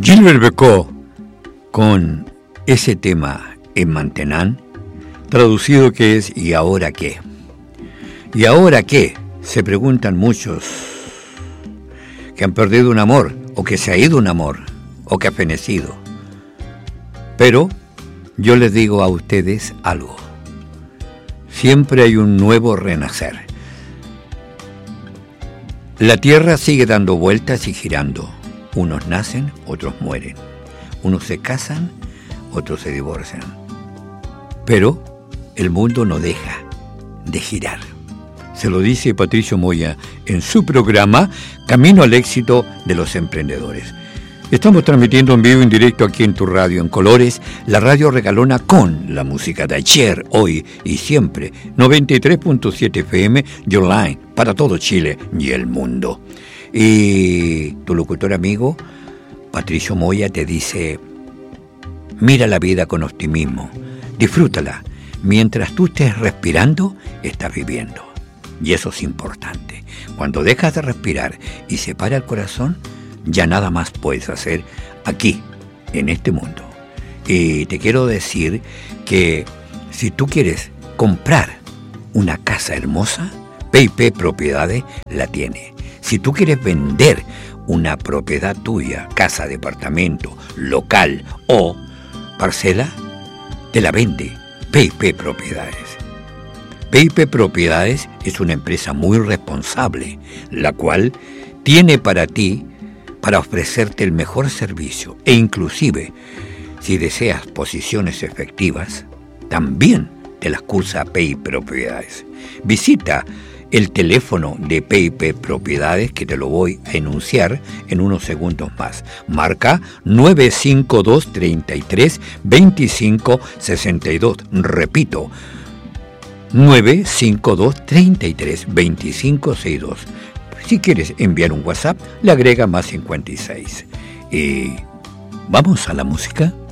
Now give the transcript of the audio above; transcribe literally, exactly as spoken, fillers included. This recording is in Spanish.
Gilbert Bécaud con ese tema en Mantenán, traducido que es ¿y ahora qué? ¿Y ahora qué? Se preguntan muchos que han perdido un amor, o que se ha ido un amor, o que ha fenecido. Pero yo les digo a ustedes algo. Siempre hay un nuevo renacer. La tierra sigue dando vueltas y girando. Unos nacen, otros mueren. Unos se casan, otros se divorcian. Pero el mundo no deja de girar. Se lo dice Patricio Moya en su programa Camino al Éxito de los Emprendedores. Estamos transmitiendo en vivo y en directo aquí en tu radio en colores, la radio regalona con la música de ayer, hoy y siempre, noventa y tres punto siete F M y online para todo Chile y el mundo. Y tu locutor amigo, Patricio Moya, te dice, mira la vida con optimismo, disfrútala, mientras tú estés respirando, estás viviendo. Y eso es importante. Cuando dejas de respirar y se para el corazón, ya nada más puedes hacer aquí, en este mundo. Y te quiero decir que si tú quieres comprar una casa hermosa, P y P Propiedades la tiene. Si tú quieres vender una propiedad tuya, casa, departamento, local o parcela, te la vende P y P Propiedades. P y P Propiedades es una empresa muy responsable, la cual tiene para ti para ofrecerte el mejor servicio e inclusive, si deseas posiciones efectivas, también te las cursa P y P Propiedades. Visita el teléfono de P y P Propiedades, que te lo voy a enunciar en unos segundos más. Marca nueve cinco dos, tres tres, dos cinco seis dos. Repito, nueve cinco dos, tres tres, dos cinco seis dos. Si quieres enviar un WhatsApp, le agrega más cincuenta y seis. Y vamos a la música.